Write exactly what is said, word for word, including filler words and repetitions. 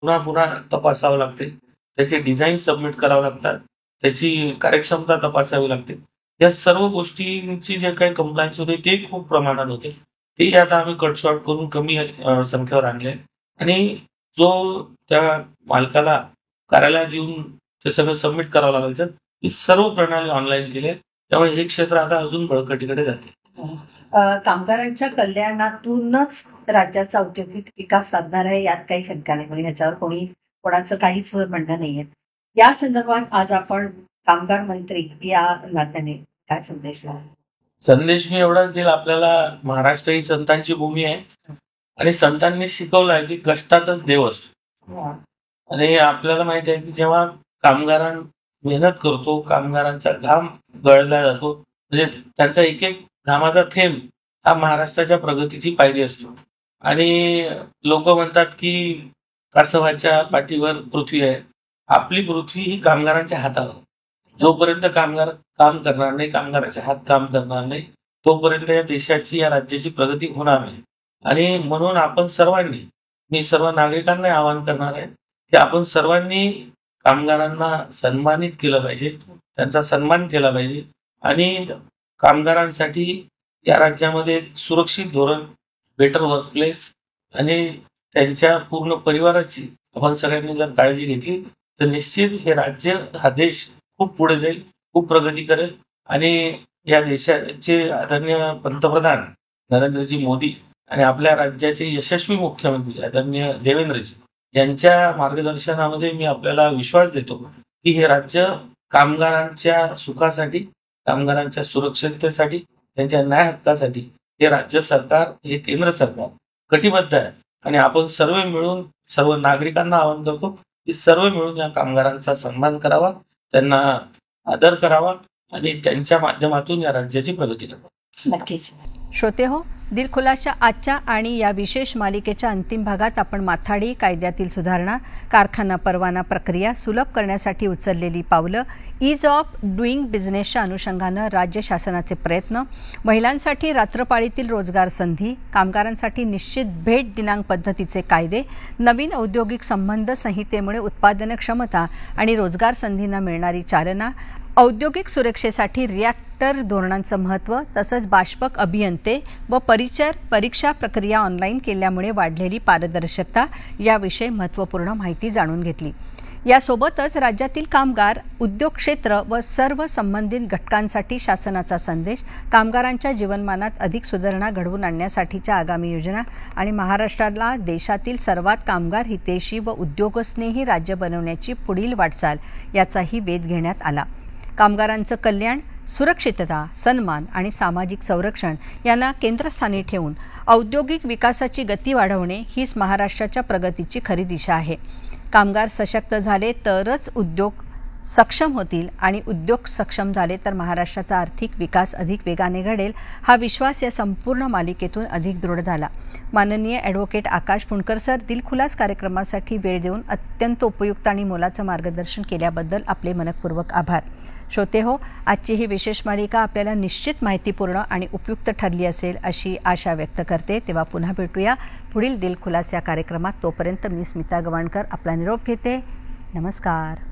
पुन्हा पुन्हा तपासावं लागते. त्याचे डिझाईन सबमिट करावे लागतात. त्याची कार्यक्षमता तपासावी लागते. या सर्व गोष्टींची जे काही कंप्लायन्स होते ते खूप प्रमाणात होते. ते आता आम्ही कट शॉर्ट करून कमी अ, संख्येवर आणले आहे आणि जो त्या मालकाला कार्यालयात येऊन ते सगळं सबमिट करावं लागायचं, ही सर्व प्रणाली ऑनलाईन केली आहे. त्यामुळे हे क्षेत्र आता अजून बळकटीकडे जाते. अ, कामगारांच्या कल्याणातूनच राज्याचा औद्योगिक विकास साधणार आहे यात काही शंका नाही. म्हणजे ह्याच्यावर कोणी कोणाचं काहीच म्हणणं नाहीये. या संदर्भात आज आपण कामगार मंत्री या नात्याने काय संदेश द्याल? संदेश मी एवढाच देईल, आपल्याला महाराष्ट्र ही संतांची भूमी आहे आणि संतांनी शिकवलं आहे की कष्टातच देव असतो. आणि आपल्याला माहिती आहे की जेव्हा कामगारां मेहनत करतो, कामगारांचा घाम गळला जातो, म्हणजे त्यांचा एक एक घामाचा थेंब हा महाराष्ट्राच्या प्रगतीची पायरी असतो. आणि लोक म्हणतात की कासवाच्या पाठीवर पृथ्वी आहे. आपली पृथ्वी ही कामगारांच्या हातावर. जोपर्यंत कामगार काम करणार नाही, कामगाराचे हात काम करणार नाही, तोपर्यंत या देशाची, या राज्याची प्रगती होणार नाही. आणि म्हणून आपण सर्वांनी, मी सर्व नागरिकांना आवाहन करणार आहे की आपण सर्वांनी कामगारांना सन्मानित केलं पाहिजे, त्यांचा सन्मान केला पाहिजे आणि कामगारांसाठी या राज्यामध्ये एक सुरक्षित धोरण, बेटर वर्कप्लेस आणि त्यांच्या पूर्ण परिवाराची आपण सगळ्यांनी जर काळजी घेतली तर निश्चित हे राज्य, हा देश खूप पुढे जाईल, खूप प्रगती करेल. आणि या देशाचे आदरणीय पंतप्रधान नरेंद्रजी मोदी आणि आपल्या राज्याचे यशस्वी मुख्यमंत्री आदरणीय देवेंद्रजी यांच्या मार्गदर्शनामध्ये मी आपल्याला विश्वास देतो की हे राज्य कामगारांच्या सुखासाठी, कामगारांच्या सुरक्षिततेसाठी, त्यांच्या न्याय हक्कासाठी हे राज्य सरकार, हे केंद्र सरकार कटिबद्ध आहे. आणि आपण सर्व मिळून, सर्व नागरिकांना आवाहन करतो की सर्व मिळून या कामगारांचा सन्मान करावा, त्यांना आदर करावा आणि त्यांच्या माध्यमातून या राज्याची प्रगती करावी. नक्कीच. श्रोते हो, दिलखुलासच्या आजच्या आणि या विशेष मालिकेच्या अंतिम भागात आपण माथाडी कायद्यातील सुधारणा, कारखाना परवाना प्रक्रिया सुलभ करण्यासाठी उचललेली पावलं, ईज ऑफ डुईंग बिझनेसच्या अनुषंगानं राज्य शासनाचे प्रयत्न, महिलांसाठी रात्रपाळीतील रोजगार संधी, कामगारांसाठी निश्चित भेट दिनांक पद्धतीचे कायदे, नवीन औद्योगिक संबंध संहितेमुळे उत्पादन क्षमता आणि रोजगार संधींना मिळणारी चालना, औद्योगिक सुरक्षेसाठी रिॲक्टर धोरणांचं महत्त्व, तसंच बाष्पक अभियंते व परिचर परीक्षा प्रक्रिया ऑनलाईन केल्यामुळे वाढलेली पारदर्शकता याविषयी महत्त्वपूर्ण माहिती जाणून घेतली. यासोबतच राज्यातील कामगार, उद्योग क्षेत्र व सर्व संबंधित घटकांसाठी शासनाचा संदेश, कामगारांच्या जीवनमानात अधिक सुधारणा घडवून आणण्यासाठीच्या आगामी योजना आणि महाराष्ट्राला देशातील सर्वात कामगार हितैषी व उद्योगस्नेही राज्य बनवण्याची पुढील वाटचाल याचाही वेध घेण्यात आला. कामगारांचं कल्याण, सुरक्षितता, सन्मान आणि सामाजिक संरक्षण यांना केंद्रस्थानी ठेवून औद्योगिक विकासाची गती वाढवणे हीच महाराष्ट्राच्या प्रगतीची खरी दिशा आहे. कामगार सशक्त झाले तरच उद्योग सक्षम होतील आणि उद्योग सक्षम झाले तर महाराष्ट्राचा आर्थिक विकास अधिक वेगाने घडेल, हा विश्वास या संपूर्ण मालिकेतून अधिक दृढ झाला. माननीय ॲडव्होकेट आकाश पुणकर सर, दिलखुलास कार्यक्रमासाठी वेळ देऊन अत्यंत उपयुक्त आणि मोलाचं मार्गदर्शन केल्याबद्दल आपले मनःपूर्वक आभार. श्रोते हो, आजची ही विशेष मालिका आपल्याला निश्चित माहितीपूर्ण आणि उपयुक्त ठरली असेल अशी आशा व्यक्त करते. तेव्हा पुन्हा भेटूया पुढील दिलखुलास या कार्यक्रमात. तोपर्यंत मी स्मिता गवाणकर आपला निरोप घेते. नमस्कार.